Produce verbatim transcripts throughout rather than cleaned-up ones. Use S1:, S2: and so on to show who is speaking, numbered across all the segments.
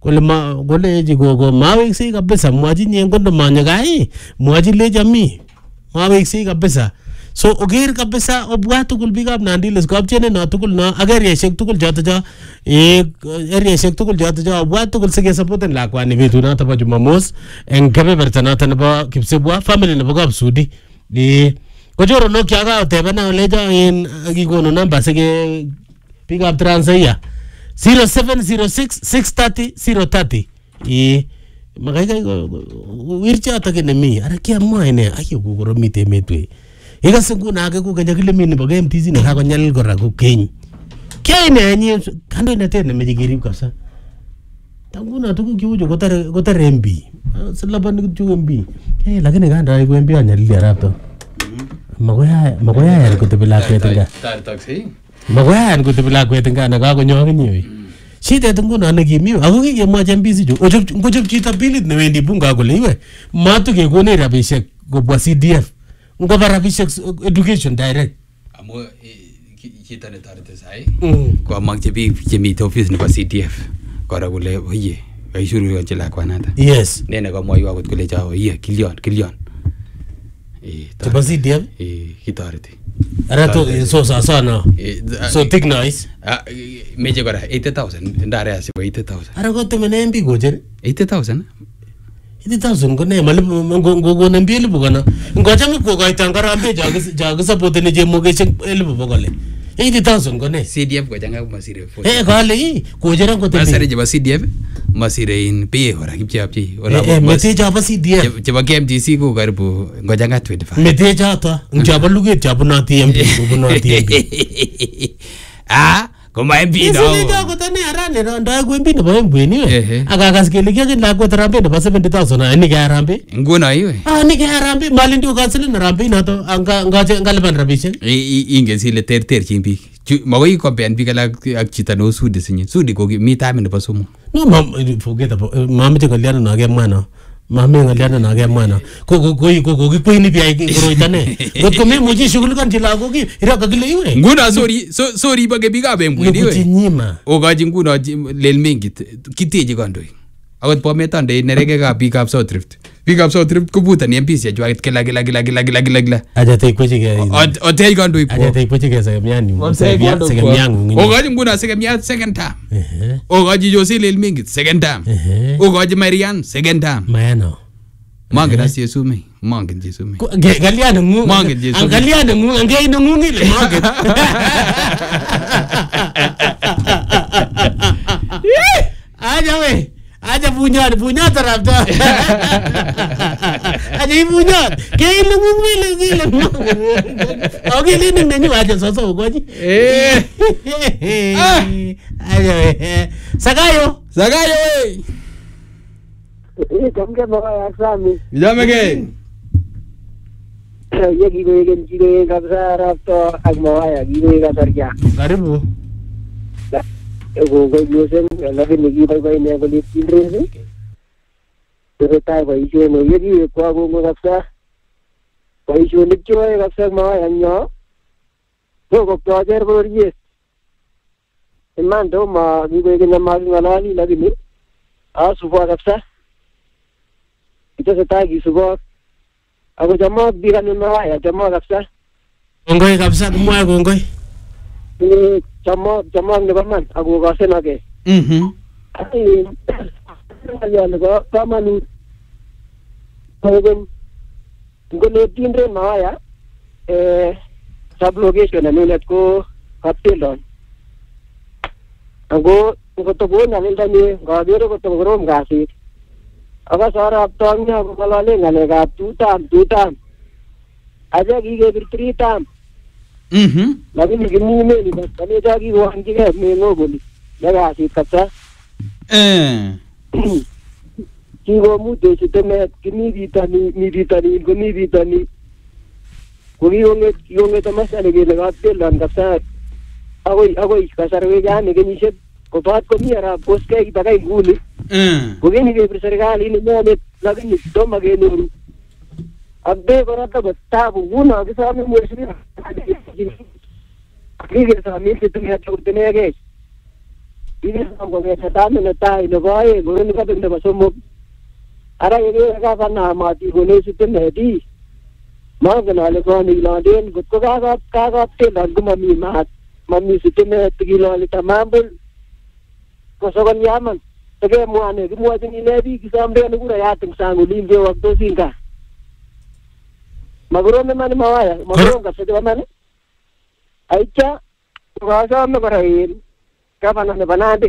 S1: kole ma kole ji gogo maweksei kabisa mwachi nyen kondo manyagai mwachi le jami maweksei kabisa so oger kabisa obwa tugul bigap Nandiles kapchene no tugul no agerieshek tugul joto jo e erieshek tugul joto jo obwa tugul sige supporten lakwani betu noto bo Jumamos en kebeberta noto nebo Kipsebwa family nebo Kapsudi di kochoro no kyaga otebana olejo en gikono number sige bigap Transaya zero seven zero six six three zero three e magai kai wircha ta kenemi ara kiamwa ine ayo gugoromite metwe ega singuna ake ku kanya kile mini boge M T C ne ka konyal gora ku keny kene nyi kando ina tena meji girib kabisa tanguna tuku kiujo gotare gotare M B salaban ku M B eh lakini kanda ku M B anyal diarapto magoya magoya yar ku tebila kwetenga
S2: tar taxi
S1: magoya yar ku tebila kwetenga na ka konyo kinyi shite tunguna ne kimi ako kikemwa M B C ju ojob ngojob chita bilit ne wendi bunga kole iwe matu ke kone rabishek gobwa C D F ngoba rabishek education direct
S2: amo kita ne tarete sai ko amang jebi jemi office nebo C D F kora kole oye aishuru kan chela kwanata
S1: yes
S2: nene ko moyo akot kole chao oye kilion kilion eh
S1: chebo C D F
S2: eh kitareti
S1: ara to so sa sa no so thick nice
S2: ah meje kora eighty thousand ndare asibo eighty thousand
S1: ara ko temene M B gojer
S2: eighty thousand
S1: eighty thousand ko ne mal ngo ngo ne mbili bugana ngoja ko ko itangara ambe jaga jaga support ne je mogeshen elbu bogole eighty thousand ko ne
S2: C D F ko janga masire
S1: eh kale ko jera ko tembe
S2: masare je ba C D F masire in pe hora kipchapchi
S1: wala eh mete jaba C D F
S2: je ba M T C ko karibu ngoja nga twenty-five
S1: mete jata njaba luget jabu na T M P ko na T M P
S2: ah koma M P no
S1: sile jago tane arane ndo ko M P no ba mbweni we aga gas kele kya la ko trambe no seventy thousand ani ga rambe
S2: ngona iwe
S1: ah ni ga rambe malindi ko kansel na rambe na to anga ngaje ngaliban rabishe
S2: inge sile ter ter chimbi magoi ko ben bi kala ak chita no sudi sinye sudi ko mi time ne pasomo
S1: no mam forget about mam te kaliana na ga mwana mami ngaliana na ga mwana ko ko ko ko ko ko ni bi ai ko itane ko ko me muji shughuli kan jila ko ki ira ka gile iwe
S2: nguna sorry so sorry bage biga be mbweni we
S1: nyima
S2: o ga jinguna lel mingi kiteje kandoi agot po metande nerege ga pick up South Rift pick up South Rift ko buta ni M P C jwa kila kila kila kila kila kila kila
S1: aja te ko chige
S2: o te kandoi po
S1: aja te ko chige sa myani sa myangu
S2: o ga jinguna second mya second time o ga ji Jose lel mingi second time o ga ji Marian second time
S1: mayano
S2: mangena si sumi mangen je sumi
S1: galiana ngu
S2: mangen je sumi
S1: galiana ngu ngai no ngu ngile mangen aja we aja punya punya tarafta aja punya ke lu ngile ngile oke ini nani aja soso goji eh aja we sagayo
S2: sagayo we
S3: eh kamke baba aksami
S2: jamege
S3: ye gibe gen gibe kabsa rafto agmawaya gibe ka sarja
S1: karibu
S3: ego go yosen labi nigi bai bai ne bali tindre pero tai bai jo no yegi ko go go kapsa bai jo ni jo e kapsa ma anyo go go to jer bor yes mando ma ni go gen ma ngalali labi ni a suba kapsa ito sa tagi suba ako jama biran na ya jama kapsa
S1: ngoi kapsa mo ngoi
S3: ni Chama chama ne baman aku kasi nage.
S2: Mhm.
S3: Ay ya ne ko kama ni. Kogen ngone tindre na ya eh sab location ne net ko kaptelon. Ago ko to go na nilda ni gadero ko to rom gasi. Aga sara aptangnya ko kalale ngale ga tutam tutam. Aja gi ge three tam.
S2: Mhm.
S3: Lakini gini ni bas kami jagi wan jiga me no boli daga si kata
S2: eh
S3: kigo mu de sistema kini ditani ni ditani goni ditani kogi yonge yonge tamasa ne ge laga telan kasa agoi agoi kasarwe ja ne ge ni se ko baat ko mi ara poske ki tagai guli
S2: eh
S3: kogi ni ge serikali ni me ne lagi ni to mage nuru abbe gorata battabu guna ke saamne mushri Kige sa mil kitu ya churte ne ge kikisom kong'ete tamit netai nebo oeng nguni kabek nebo somok ara yekere kakanamati konech sitimet ii mongen ale koni kilonden kot ko kakoptelon komami maat mami sitimet kiloli tamambul kosokon yaman tekemwane kimwochin ine biik kisomden kurayat eng sang olin kewoktos ing gaa makorom iman mawaya makorom kabisa chebo iman aitya kokasome kora in gavana nebo Nandi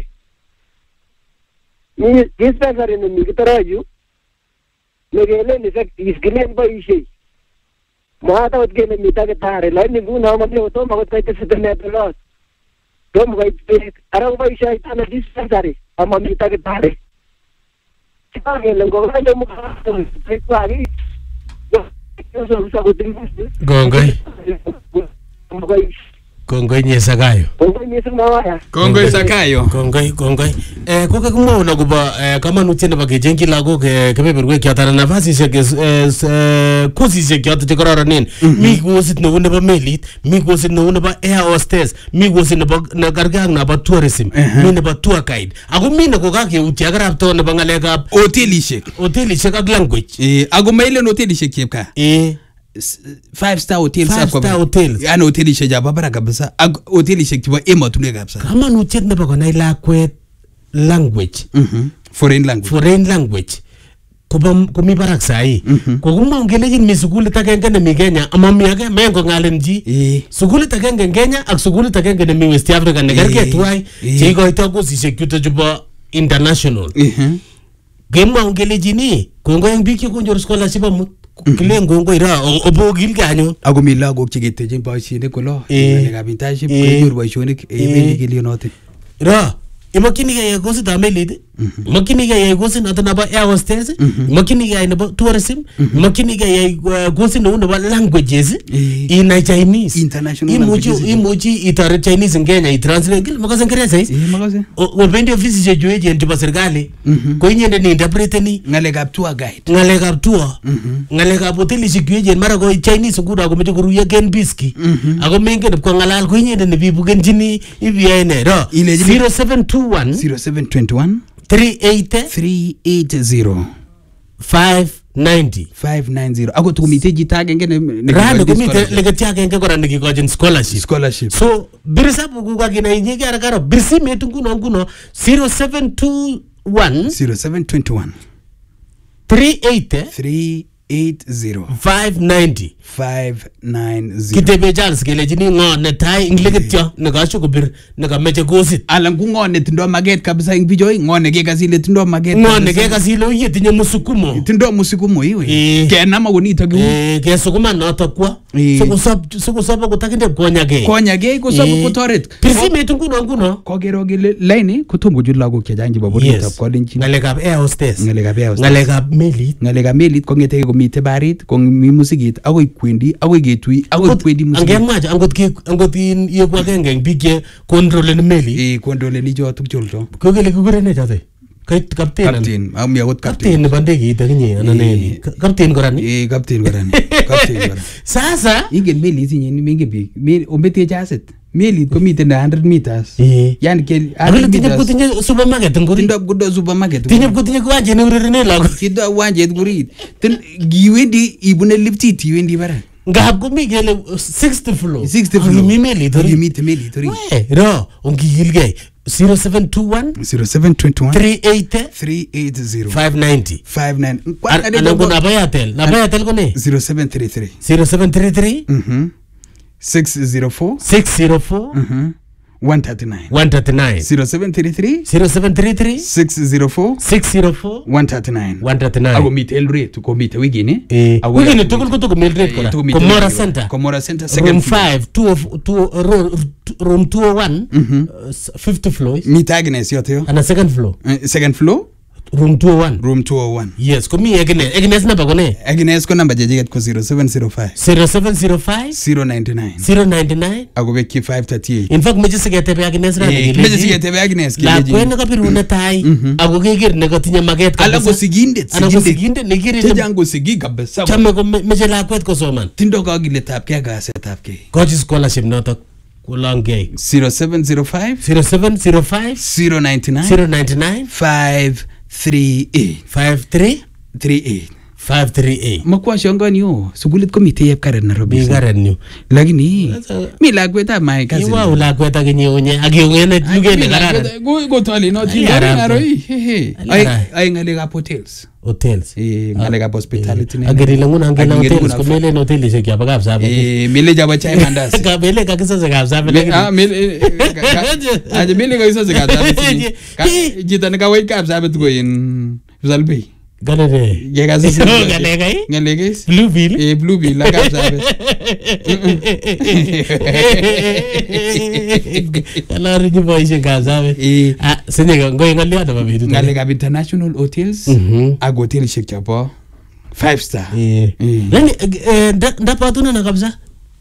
S3: mi dispensary nemi Kitorochu nekelen effective kilen boisiei mwaat akot kele mi takitari lakini nguno mamie kotomo akot koit sitimet olot tomo koit beek ara koboisioi ano dispensary amami takitari kele ngokale mukwaki
S1: Kongoi. Kongoi nye Sakayo.
S3: Kongoi mising mawaya.
S2: Kongoi Sakayo.
S1: Kongoi, kongoi. Eh, ko kakimwaun akobo eh, kamanutiet nebo kechengchi lagok eh, kebeberwek choto anan nafasisiek eh, kosisiek choto che kororonen. Mi kosit neu nebo melit, mi kosit neu nebo air hostess, mi kosit nebo nekarkei ak nebo tourism, mi nebo tour guide. Ako mi neko kakeutyi ak arapto nebo ng'alekab
S2: Hotelishek.
S1: hotelishek ak language.
S2: Eh, ako mailen hotelishek chepka.
S1: Eh.
S2: Five star hotels
S1: Five star hotels.
S2: Yaani hotelishek chabo barak kabisa ak hotelishek chebo emotunwek kabisa.
S1: Kamanutiet nebo konai lakwet language.
S2: Mhm. Foreign language.
S1: Foreign language. Kobo komi barak sahi. Kokimwa ngelejin mi sukulit agenge nemi Kenya amami age mengo ngalen ji.
S2: Eh.
S1: Sukulit agenge en Kenya ak sukulit agenge nemi West Africa ne kerke tuai che ikoito kosisiek chuto chebo international.
S2: Mhm.
S1: Gemwa ngelejin ni kongo en biik che konyor scholarship amut. Kilen kongo ira obo gilge anyun.
S2: Ako mi lagok che ketechin boisionik kolo. Ngalekab internship konyor boisionik ebendi kilionotin.
S1: Ra imakchinigei iyai kositab melit, imakchinigei iyai kosit noto nebo air hostess, imakchinigei iyai nebo tourism, imakchinigei iyai kosit neu nebo languages, inai Chinese.
S2: International
S1: Imuchi
S2: languages.
S1: imuchi itoret Chinese en Kenya itranslate kile makase Ingereza is.
S2: Eh, makase.
S1: Obendi ofisisiek chu echen chebo serikali, ko inyendet ni interpreteni
S2: Ngalekab tour guide.
S1: ngalekab tour, ngalekab hotelisiek chu echen mara ko Chinese nguno komeche koruyo Ken Biski. Ako mengen ko ngalal ko inyendet ne bibukenchini ibiyai ne. Ro zero seven two one
S2: zero seven two one
S1: three eight
S2: three eight zero
S1: five ninety.
S2: five nine zero. Ako tukumite jita agenge ne
S1: Rani kumite legeti agenge kora nikikochin scholarship.
S2: Scholarship.
S1: So birisa bukuka kina inyege arakaro birisi metu nguno nguno zero seven two one
S2: zero seven two one
S1: three eight
S2: three eight zero
S1: five ninety.
S2: five nine zero.
S1: Kitebe Charles kelejini ngo netai inglegityo nekasho kubir nekameche kosit.
S2: Alan ku ngo netindoi maget kabisa ing bijoy ngo nekekasile tindoi maget.
S1: Ngo nekekasile uye tinye musukumo.
S2: Tindoi musukumo iwe.
S1: Eh.
S2: Kenam akonito ki.
S1: Eh kesukuma noto kwa.
S2: Eh.
S1: Sikusop sikusop kotakinde konyage.
S2: Konyage kosop kotoret.
S1: Birisi metu nguno nguno.
S2: Kokero kele line kotom kochut lagok chechang chebo bororietab kolenjin.
S1: Ngalekab air hostess.
S2: Ngalekab air hostess.
S1: Ngalekab melit.
S2: Ngalekab melit kongete komite barit komi musikit akoi kwendi akoi ketui akoi kwendi musikit.
S1: Angemwaje angot ki angot in yeku agenge eng biik che controleni melit.
S2: Eh kontroleni chotok cholto.
S1: Ko kele kikure choto. Kait captain.
S2: Captain, ami akot captain.
S1: Captain nebo ndegeit akinye anan ne. Captain kora ni.
S2: Eh captain kora ni. Captain kora.
S1: Sasa
S2: Ingen melit inye ni mengen biik. Meli ombete jaset. Melit komiten one hundred meters.
S1: Eh.
S2: Yani ke one
S1: Akile
S2: hundred
S1: tinye
S2: meters.
S1: kutinye supermarket nguri.
S2: Tindo kudo supermarket.
S1: Tinye kutinye kiwanja ne urerene lagok.
S2: Tindo wanjet kurit. Tin giwendi ibune liftit iwendi barak.
S1: Ngap komi kele sixty floor.
S2: sixty floor.
S1: Akimi melit ori.
S2: Akimite melit ori.
S1: We, ro, ongigilgei. zero seven two one
S2: zero seven two one
S1: three eight
S2: three eight zero
S1: five ninety.
S2: five nine.
S1: Anan ko nabo Airtel. Nabo Airtel ko ne?
S2: zero seven three three
S1: zero seven three three
S2: Mhm. six zero four
S1: six zero four
S2: Mhm. one thirty nine.
S1: one thirty nine.
S2: zero seven three three
S1: zero seven three three
S2: six zero four
S1: six zero four
S2: one thirty nine.
S1: one thirty nine.
S2: Ako mite Eldoret ko mite wigini.
S1: Eh, wigini tugul ko tuko Mildred kora. Komora Center.
S2: Komora Center
S1: Room
S2: second floor.
S1: five, two of two ro- room two oh one, uh, fifty floors.
S2: Mite Agnes yote yo.
S1: And a second floor.
S2: Eh, Second floor
S1: Room two oh one.
S2: room two oh one.
S1: Yes, komi Agnes. Agnes namba ko ne?
S2: Agnes ko namba jejeget ko zero seven zero five
S1: zero seven zero five
S2: zero nine nine.
S1: zero nine nine.
S2: Ako beki five thirty-eight.
S1: In fact, meje siketebe Agnes rani
S2: Eh,
S1: keleji.
S2: meje siketebe Agnes keleji.
S1: Lakwet nekabiru netai ako keker nekotinye maket kabisa.
S2: Ala ko sigindet,
S1: Ana ko
S2: sigindet.
S1: sigindet nekere
S2: Chechang ko sigik kabisa.
S1: chame ko me- meche lakwet kosoman.
S2: Tindo kakiletab kei kasetab kei.
S1: Kochi scholarship notok kulongei
S2: zero seven zero five
S1: zero seven zero five
S2: zero nine nine
S1: zero nine nine
S2: five three eight
S1: five three
S2: three eight
S1: five three eight.
S2: Makwa shangani yo sugulit komite yep Karen Nairobi.
S1: Mi Karen nyu.
S2: Lakini mi lakweta my cousin.
S1: Iwa ulakweta kinyi unye akiungene lugene kararan.
S2: Go go twali no tingari aroi. Hehe. Ai ai ngaleka hotels.
S1: Hotels.
S2: Eh ngaleka hospitality ne.
S1: Ageri languna angela hotels ko mele hoteli se kya bagap sabe.
S2: Eh mele jaba chai mandas.
S1: Ka mele ka kisa se kap sabe lakini.
S2: Ah mele aje mele ka kisa se kap sabe. Ka jitane ka wait kap sabe go in Zalbi.
S1: Galere.
S2: Ye ka se.
S1: Galega yi.
S2: Galega yi.
S1: Bluebill.
S2: Eh Bluebill la kap sabe.
S1: Ala rinji boy se kap sabe.
S2: Eh
S1: ah senye ngoy ngalia da babidu.
S2: Galega international hotels. Ag hotel shek chapo. Five star.
S1: Eh. Lani ndapatuna na kabisa.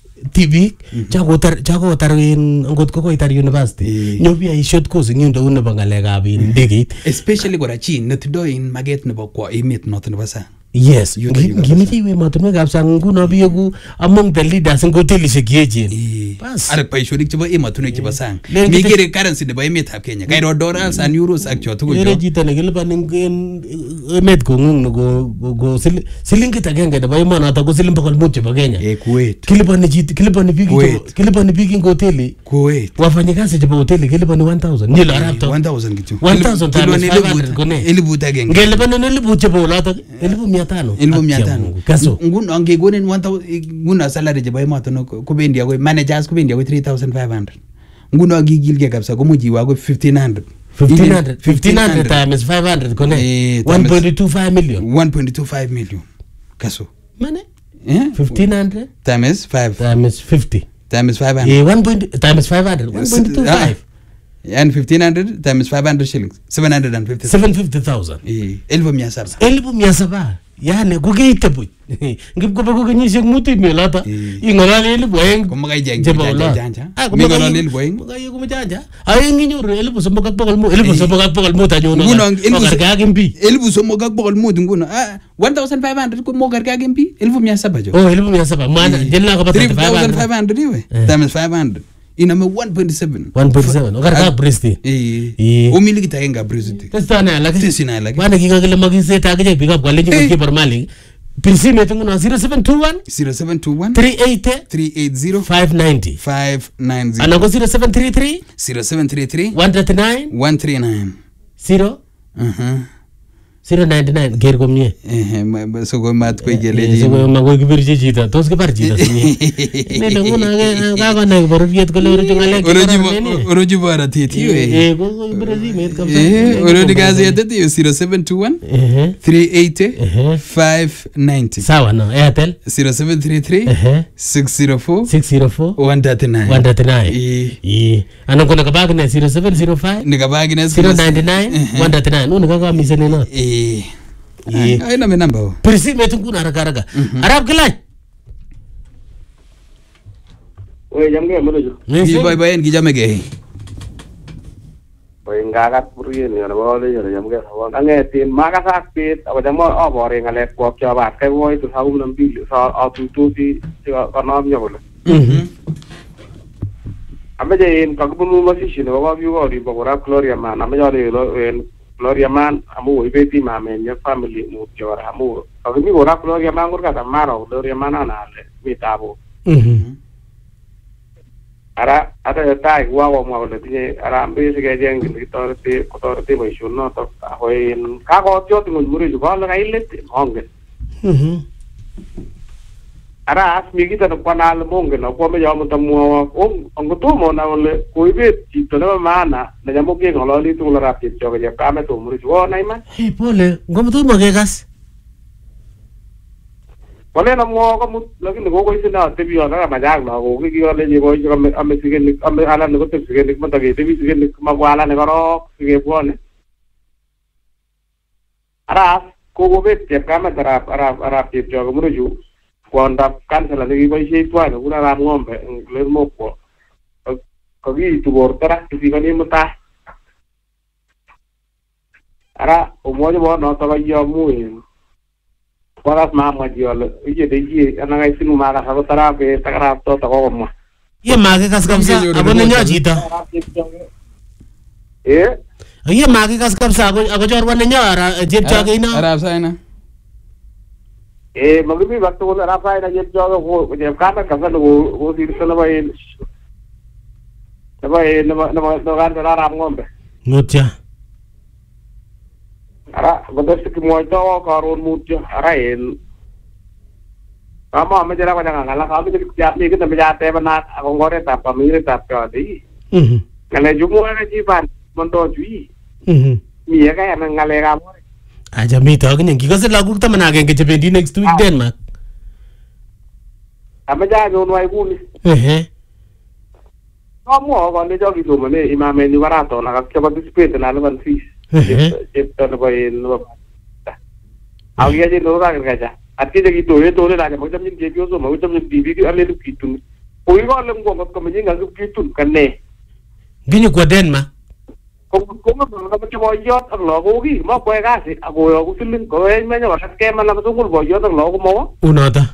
S1: T V chako tar chako tarin ngot ko ko tar university nyobia I short course ngindo une bangalega bin digit
S2: especially gora chi netido in maget nebo kwa emet not nebo sang.
S1: Yes, gimiti we matunwe kapsa nguno biyoku among the leaders in hoteli sekiyejen.
S2: Bas. Are paishonik chebo ematunwek chebo sang. Migere currency nebo emetab Kenya. Kairo dollars and euros ak choto ko.
S1: Ere jito nekilipan ing emet kongung go go silingit agenge nebo emonoto ko siling bokol mut chebo Kenya.
S2: Eh Kuwait.
S1: Kilipani jito kilipani biki kilipani biki ing hoteli.
S2: Kuwait.
S1: Wafanyakazi chebo hoteli kilipani one thousand. Nilo arapto.
S2: one thousand kitu.
S1: one thousand times five hundred kone.
S2: Elibu agenge.
S1: Ngelipani elibu chebo oloto. Elibu mia tano.
S2: Elibu mia tano. Kaso. Nguno angegonen one thousand nguno salary chebo emoto kubendi akoi managers kubendi akoi three thousand five hundred. Nguno agigilge kabisa komuchi iwe akoi fifteen hundred.
S1: fifteen hundred. fifteen hundred times five hundred kone. one point two five million.
S2: one point two five million. Kaso.
S1: Mane?
S2: Eh?
S1: fifteen hundred
S2: times five.
S1: Times fifty.
S2: Times five hundred.
S1: Yeah, one point times five hundred. one point two five.
S2: And fifteen hundred times five hundred shillings. seven hundred fifty.
S1: seven hundred fifty thousand.
S2: Eh, elfu mia saba.
S1: Elfu mia saba. Yani kugeite buj. Ngipko ko kenyisiek mutu melata. Ingolali elfu aeng.
S2: Kumakai jeng janja.
S1: Ah, kumakai elfu aeng. Kumakai kumajanja. Aeng inyoru elfu somok ak bokol mut. Elfu somok ak bokol mut anyono.
S2: Nguno elfu
S1: karga mbi.
S2: Elfu somok ak bokol mut nguno. Ah, one thousand five hundred ko mo karga mbi. Elfu mia saba jo.
S1: Oh, elfu mia saba. Mana jenna ko
S2: three thousand five hundred iwe. Times five hundred. Iname one point seven.
S1: one point seven. Okarga Bristi.
S2: Eh. Umili kitaenga Bristi.
S1: Testana alake.
S2: Tesina alake.
S1: Bana kikakile makiseta akije pick up kwa lenye kwa kibar mali. Pirsime tunguna zero seven two one
S2: zero seven two one
S1: three eight
S2: three eight zero
S1: five ninety
S2: five nine zero.
S1: Anako zero seven three three
S2: zero seven three three
S1: one three nine
S2: one three nine
S1: zero
S2: uh-huh
S1: zero nine nine ger komye.
S2: Eh so go mat ko igele.
S1: So go mago kibirje chita tos ke bar chita sinye. Ne tunguna ga ga na borobiet ko loro ngale.
S2: Oroji oroji bara titi we.
S1: Eh go go birazi met kam.
S2: Eh oroji gazi yatati zero seven two one three eight five ninety.
S1: Sawa no Airtel
S2: zero seven three three six zero four
S1: six zero four
S2: one three nine
S1: one three nine.
S2: Eh
S1: eh anako nakabag na zero seven zero five
S2: nikabagi na
S1: zero nine nine one three nine. Uno kaka misene no.
S2: Eh ay na me namba.
S1: Persi metungku na haraka haraka. Arab kelai.
S3: Oye, jam ge mono jo.
S2: Gi boy boy en gi jam ge.
S3: Oye, ngagat purien ni na bole yo jam ge hawang. Ange tin maka sak pit apa jam o bore ngale ko kya bat kai woi tu haum nam bil sa a tu tu si ka nam yo bole.
S2: Mhm.
S3: Ame je in ka bu mu masi shi no ba bi go ri ba ko ra gloria man ame jo ri lo en Gloria man amu ibeti mame nya family mu jora amu akimi ora Gloria man gor kata maro Gloria man anale mitabo
S1: mhm
S3: ara ada tai wa wa mo le tinye ara ambe se ge jeng ni torte ko torte bo shuno to hoin ka ko tyo tu muri ju ba la ile honge
S1: mhm
S3: ara asmi kita no panal monge no ko me yo mo tamu o ongo to mo na le ko ibe ti to na mana na jamo ke ngolo li tu la rapid jo ge ka me to muri ju o nai ma
S1: hey pole ngomo tu mo ge gas
S3: pole na mo ko mu lagi no ko isina te bi ona ma jag no ko ki yo le ni ko jo me ame sige ni ame ala no te sige ni ma ta ge te bi sige ni ma ko ala ne ko ro sige po ne ara ko go be te ka me tara ara ara ti jo muri ju Kuanda cancela de iba isi tuan una ram ngombe le mopo ko gi tu bortara ti gani mata ara o mo mo no to yo mu para ma ma yo le ye de ye ana ga sinu ma ga ha tara be ta ra to to ko mo
S1: Ye makikas kabisa ako nenyo chito.
S3: Eh?
S1: Ye makikas kabisa ako chorwa nenyo chepchoge ino.
S2: Arap Saina.
S3: Eh, magimi bakto ko Arap Saina chepchoge ko chepkamet kabisa ko ko sirto na ba in. Na ba in na na na kan na Arap Ng'ombe.
S1: Mutya.
S3: Ara, batas ki mo ito karon mutya. Ara in. Kama ame jara ko jangan ngala kami jadi siap ni kita menjate benar ako ngore tap kami tap ka di.
S1: Mhm.
S3: Ngale jumu ana jiban monto jui.
S1: Mhm.
S3: Mi ya kaya ngale ka mo.
S1: Aja mi to kini kikose lagok taman agenge chebendi next week Denmark.
S3: Ame ja nyon wai buni.
S1: Ehe.
S3: Kamu ko ne jogi do mane imame ni barato na ka participate na levan fees. Chepto na ba in. Aw ya je no ra ka ja. Ati jadi itu itu le raja macam ni dia biasa macam ni T V ki ale lu kitun. Oi ko ale ko ko me jinga lu kitun kanne.
S1: Ginyu kwa Denmark.
S3: Ko ko ma ba ka mo yot ang logo ki mo ko ka si ako yo ko silin ko e me nyo kat ke man la ko ko yot ang logo mo.
S1: Unata.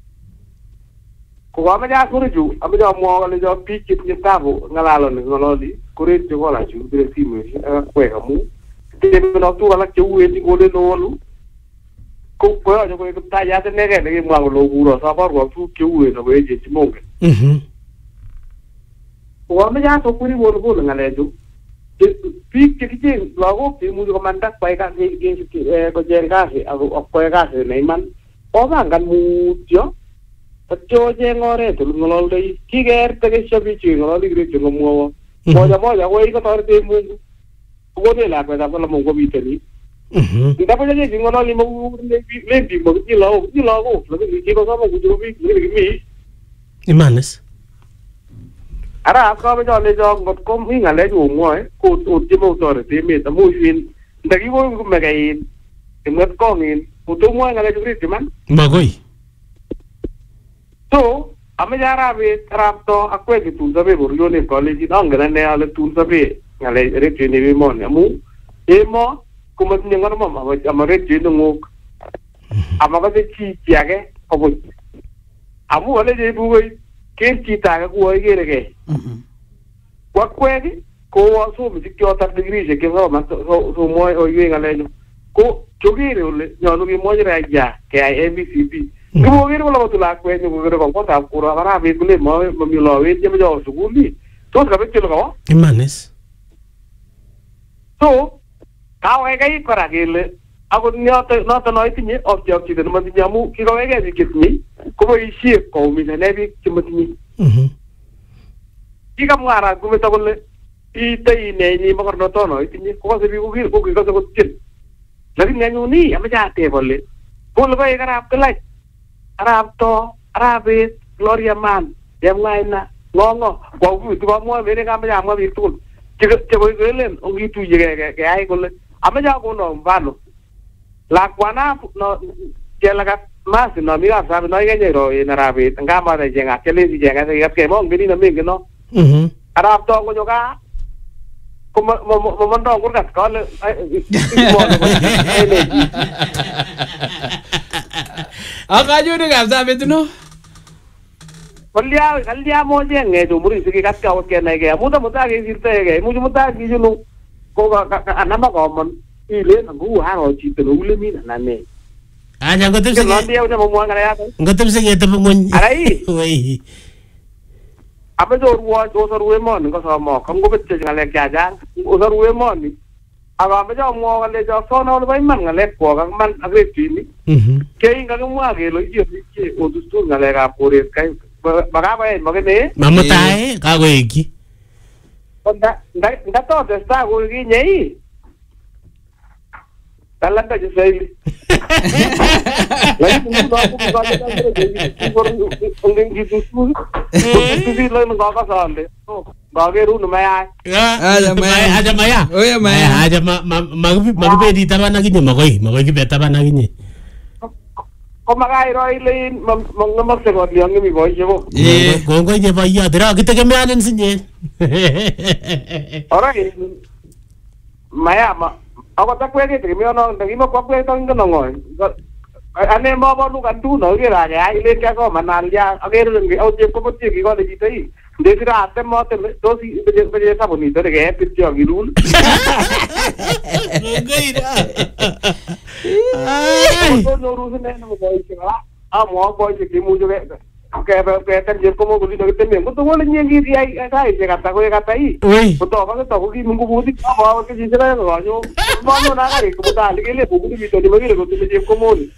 S3: Ko ma ja ko ju am ja mo ale jo pi kit ni tabo ngalalo ni ngololi ko re jo la ju de si me ko ka mu. Te no tu ala ke u e ti ko le no lu. Ko ko yo ko ko ta ya te ne ke ne mo lo gu ro sa ba ro tu ke u e no we je ti mo ke.
S1: Mhm.
S3: Ko ma ja to ko ni mo lo ngale ju. Pi ke ke logo ke mu ko man tak pai ka ke ke ko je ka ke ako ko ka ke nei man. O ba kan mu jo. Tacho je ngore to ngol dei ki ger te ke shabi chi ngol li gre mo mo. Mo ja mo ja ko i ko tor te mu. Ko de la ko da ko mo ko bi te ni.
S1: Mhm.
S3: Tidak boleh jadi ngono lima lebih lebih begitu loh, begitu loh. Lalu kita sama kudu lebih lebih lebih.
S1: Imanes.
S3: Ara apa macam le jauh ngot kom ini ngale ju ngoy, kut uti mau tor ti me tamu fin. Dari wo ko magain. Ngot kongin, utu mo ngale ju ri man.
S1: Magoi.
S3: So, ame jara be trapto aku itu tu sabe burjo ne college nang ngane ale tu sabe ngale re ti ni mo ne mu. Emo kuma tinye ngana mama wa amare jino ngok amaka se chi tiage obo amu wale je buwe ken chi taga ko igere ke kwa kwegi ko wa so mi tikyo tar degree je ke so ma so so mo o ywe ngale ko chogire ole nyono bi mo jira ja ke ai M B C P ko gere wala batula kwegi ko gere ko ta ko ra ra bi kule mo mi lo we je mo jo suguli to ka be chelo ko
S1: Imanes.
S3: so kau egai koragile aku nyoto noto no itinye object itu teman tinyamu kiko egai dikitni ko isi ko mi nebi kimutni
S1: Mhm.
S3: kika muara ko beto kolle ite ine ni makor noto no itinye ko se bi ko ko ko ko tin lagi nyanyu ni ama jate bolle ko lo egai arab kelai arab to arabe gloria man dem ngaina ngongo ko bu tu mo mere ka ma ya ma bi tu ke ke ko gelen ongi tu je ke ai kolle ame ja ko no mfano la kwana no kela ka mas no mi ga sa no ye ro ina rabi nga ma de jenga kele si jenga se ke mo ngini na mingi no
S1: Mhm.
S3: arab to ko joka ko mo mo mo ndo ko ka ko le mo
S2: Akajo ni kabisa betuno.
S3: Kalya kalya mo je nge do muri sigi kat ka o ke na ge mu da mu ta ge sirte ge mu mu ta gi junu ko ka anama ko mon ile na gu ha ro chi to ule mi na ne
S1: Aja ngotem
S3: ke
S1: se
S3: no dia udah mau ngara ya
S1: ngotem se ngete ngon.
S3: Arai.
S1: Wei.
S3: apa jo ruwa jo so ruwe mon ko so mo kam go bette ngale kya jang o so ruwe mon ni aba ba jo mo ngale jo so no ba man ngale ko ga man agre tini
S1: Mhm.
S3: ke inga mo age lo yo ke o du stu ngale ga pore kai ba ga ba mo ke ne
S1: Mamutai ka weki.
S3: nda nda nda to de sta go gi nei Dalam aja saya. Lagi mungkin aku bukan ada yang orang orang gitu semua. Itu sih lain nggak kasar deh. Bagai rumah maya.
S1: Aja maya. Aja maya.
S2: Oh ya maya.
S1: Aja ma ma magbi magbi di taban lagi nya magoy. Magoy ki taban lagi nya.
S3: Kau makai roy lain mengemak sekot liang ni boy siapa?
S1: Iya. Kau kau nya bayar. Tera kita kemarin sini.
S3: Orang ini maya mak. Aku tak kuat itu, kami orang, tapi mak kuat itu enggak nongol. ane mabonu kantuno kiraje ai le kya ko manal ya ager nge au je ko poti ki ko le jitai desira atte mote dosi beje beje sabuni to ge pitjo girul
S1: Ngeira.
S3: ko no rusne no boy kala a mo boy ki mu jo ke ke tan je ko mo guli no temme ko to wala ngi ri ai ai je kata ko kata i
S1: Oi.
S3: ko to ba to ki mungu budi ka ba ke jisra no jo mo no na ga ko ta le le bugu ni to ni bagi ko to je ko mo ni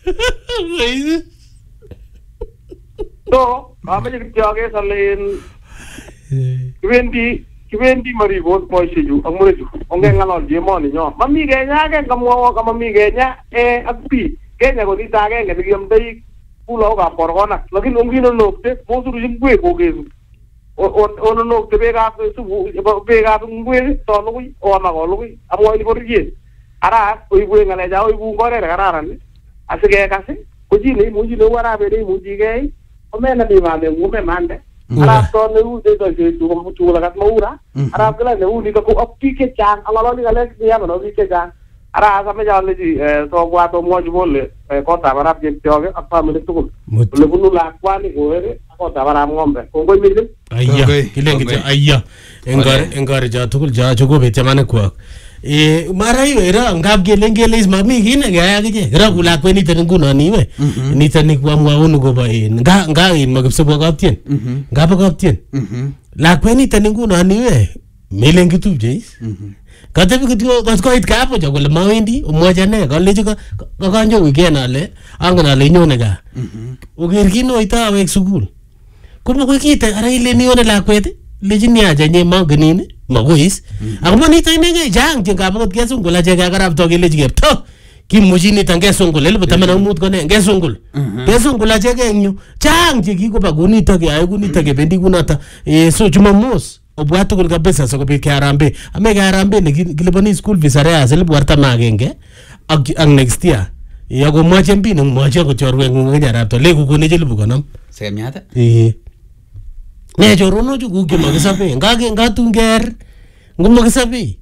S3: to ba me je ke salen twenty twenty mari bot mo siju amure ju onge ngalol je mo ni nyo mami ge nya ge kamo ka mami ge nya e api ke nya ko ni ta ge nge bi am dai pulau ka porgona lakini ungino nokte mosuru jingwe ko gezu on on nokte be ga su be ga ngwe to lo o ma ko lo amo ni borje ara oi bue ngale ja oi bu ngore ara ran asige ka se ko ji ni mu ji lo wara be ni mu ji ge o me na bi ma me mu me mande ara to ne u de to je tu ko tu la ka maura ara kala ne u ni ko opti ke chang ala lo ni gale ya no ni ke chang ara sa me jalle ji to gwa to mo ji bolle ko ta bara je toge apa me tukul le bunu la kwani ko ere ko ta bara ngombe ko ko mi
S1: Ayya, kile kitu ayya. Engar engar ja tukul ja jogo be chamane kwa. E marai era ngab gele ngele is mami gine ga ge ra kula ko ni tan guna ni we. Ni tan ni kwa mwa unu go ba e nga nga in magap se bogap tien. Nga bogap tien. La ko ni tan guna ni we. Melen kitu je. Kata bi kitu ko ko it ka po jogo le mawendi umoja ne ko le ko ko kanjo weekend ale angana le nyone ga. Uger kino ita wek sukul. Kuma ko kita ara ile ni ona la kwete le jini aja nye magnini magois akuma ni tane ge jang je ga bot ge sungul aja ga garab to ge le ge to ki mujini tange sungul le bata mana umut ko ne ge sungul ge sungul aja ge nyu jang je gi ko ba guni to ge ay guni to ge bendi gunata e so juma mos obwatu ko kabisa so ko be karambe ame karambe ne gilebani school visa re asel warta magenge ak next year ya go mwache mbini mwache ko chorwe ngunga jarab to le ku ko ne jelu ko nam
S2: se myata
S1: eh ne jorono ju ku ke magasabe ngage ngatunger ngum magasabe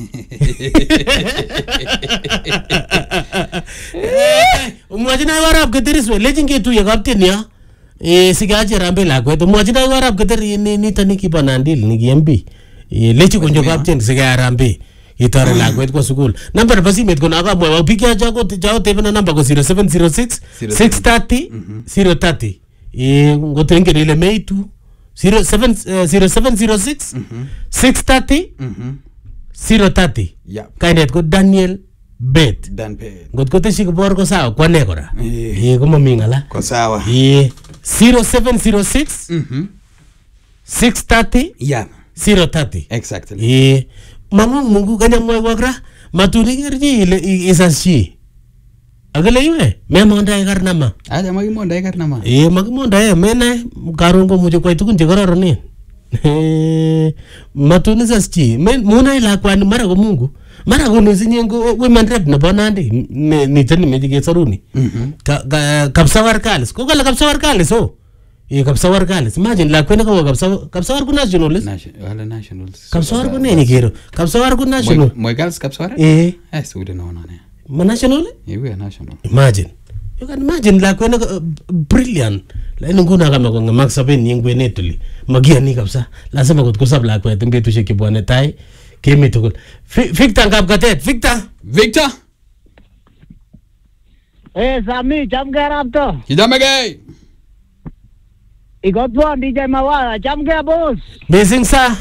S1: mwache na warab ke teriswe lejin ke tu ya kapten ya eh sigaje rambe la ko to mwache na warab ke ter ni ni tani ki banandil ni gembi eh lechi ko jo kapten sigaje rambe itare la ko ko sukul number basi met ko na ka mwa bikya jago jao tebena number ko zero seven zero six six thirty zero thirty eh ngotenge ile meitu zero seven zero six six thirty zero thirty
S2: yeah
S1: kainet ko Daniel Bet
S2: dan pe
S1: ngot ko teshi ko bor ko sawa ko ne kora eh ko mami ngala
S2: ko sawa
S1: eh zero seven zero six six thirty
S2: yeah
S1: zero thirty
S2: exactly
S1: eh mangu mungu kanya moy wakra matuli ngerji ile isashi agale yue me monda gar nama
S2: aja magi monda gar nama
S1: eh magi monda e mena karun ko muje koy tukun jigoro ni matuni sashi men muna ila kwani mara ko mungu mara ko ni sinyengo women rep na bonande ni tani me dige saruni ka kapsawar kalis ko kala kapsawar kalis so e kapsawar kalis imagine la kwena ko kapsawar kapsawar ku nationalist
S2: wala nationalist
S1: kapsawar ku ne ni kero kapsawar ku national
S2: moy gals kapsawar
S1: eh
S2: eh sude no no ne
S1: ma national
S2: yewe national
S1: imagine you can imagine la kwena uh, brilliant la ino nguna kama ko ngamak saben yengwe netuli magia ni kapsa la sema ko kusab la kweta mbetu sheke bwana tai kemi tukul Victor ngap gatet Victor
S2: Victor
S4: eh Sami jam garab to
S2: hidamage
S4: igot bon D J Mawala jam ga boss
S1: besing sa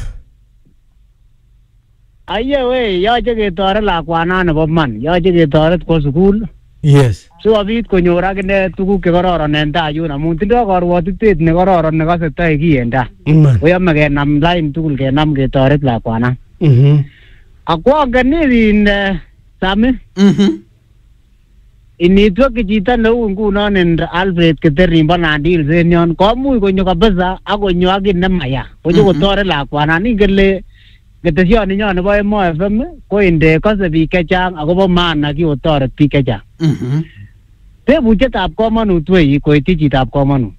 S4: aye we yache ke tore lakwana nebo man yache ke toret ko sukul
S1: yes
S4: so abit konyora kine tuguk che kororon en ta yun amun tindo karwatitet ne kororon ne kasetai kienda
S1: man
S4: oyame kenam line tugul kenam ke toret lakwana
S1: mhm
S4: akwa ganin Sami
S2: mhm
S4: initwa kijita neu ngunon en Alfred Keterin banandil zenyon komuch konyo kabisa akonyo akine maya konyo kotore lakwana ningele ketesioni nyo nebo Emo F M ko inde kose biik chechang akobo maana kikotoret biik chechang
S2: mhm
S4: tebutyetab komonut wei koityi chitab komonut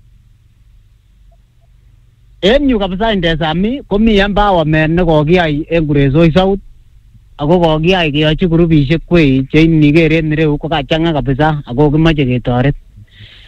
S4: en yu kabisa inde Sami komi empowerment ne kokiyai en Kuresoi South ako kokiyai keyochi grupisiek wei che iniker en ireu ko kachang'a kabisa ako kimoche ketoret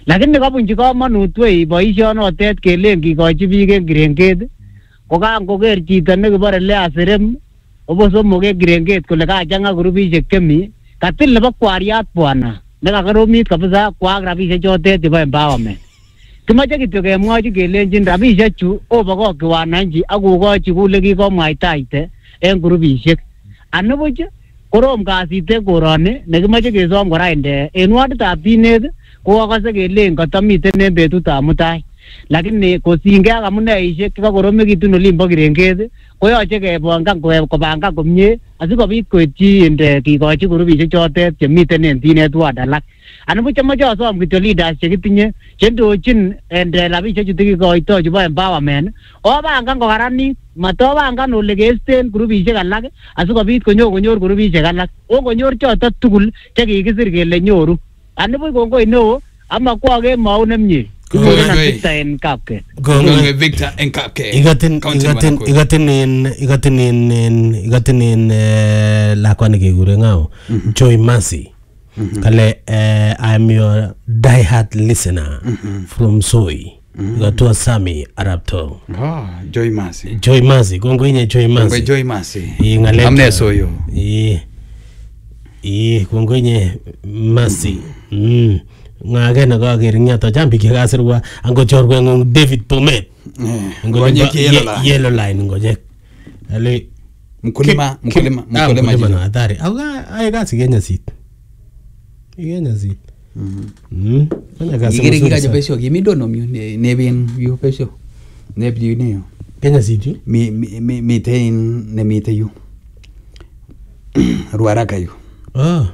S4: lakini kabunchi kamanut wei boisionotet kelen kikochi biik en Kirenget ko kan koker chito nekibore Lea Serem obo somok en Kirenget kole kachanga grupisiek chemi katil nebo kwariat bwana nekakoromit kabisa kwak rabisiek chotet chebo empowerment. Kimache kityo kemwochi kelenjin rabisiek chu obokokyi wananchi ak kokochi kule kikomwaitaite en grupisiek. Anibuch korom kasit en koroni nekimache kesom kora inde en waditab Tinet ko akose kelen katamiten en betutab mutai. Lakini kosingei ak amuneisiek chekakoromekitun olimbo Kirenget koyoche kebangan kobangan komie asikobit koityi inde kikochi grupisiek chotet chemiten en Tinet ward alak. Anibuch amache asom kityo leaders chekitinye chendochin ende rabisiek chuto kikoito chebo empowerment obangan kokaranit matobangan ole keisten grupisiek alak asikobit konyo konyor grupisiek alak o konyor choto tugul chekikisir kele nyoru. Anibuch kongoi neo amakwa kemou nemie. Victor en Kapke.
S2: Kongoi Victor en Kapke.
S1: Igatin igatin igatin in igatin in igatin in lakwani kekure ngao Joy Mercy. Kale I'm your diehard listener from Soy. Gatua Sami Arabto.
S2: Ah, Joy Mercy.
S1: Joy Mercy kongoi nye Joy Mercy.
S2: Kongoi Joy Mercy.
S1: Ingale.
S2: Amne soyo.
S1: Eh. Eh kongoi nye Mercy. Mm. Ngage na kaker ngyato chambi kikasirwa ango chorwe ngong David Pomet
S2: ngoje
S1: yellow line ngoje ale
S2: mkulima mkulima mkulima
S1: jina hatari au ai kasi Kenya sit Kenya sit mhm fanya kasi
S2: ngire kikaje pesho kimidono myo ne bien yo pesho ne bien ne
S1: Kenya sit
S2: mi mi mi tein ne mi teyu ruaraka yu
S1: ah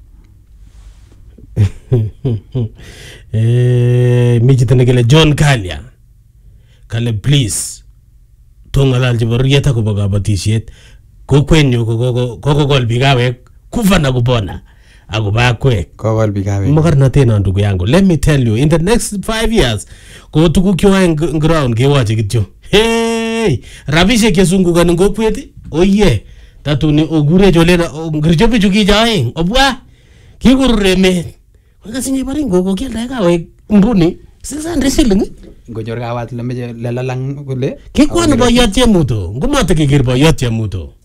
S1: eh mijitane kele John Kalia kale please tongalal jibo rieta ko baga batisiet ko kwenyo ko ko ko gol bigawe kufa na kupona akuba kwe
S2: ko gol bigawe
S1: makarnate na ndugu yangu. Let me tell you in the next five years ko tukukyo ground kewache kityo hey rabishe kesunguka ngokwet oye tatuni ogure jolena ngirjope chukijae obwa kikureme kasinye paring gogo kialda kawe mbuni six hundred shilling
S2: ngojor kawat lemeje lalalang kole
S1: kikwan boyot chemuto ngomate kikir boyot chemuto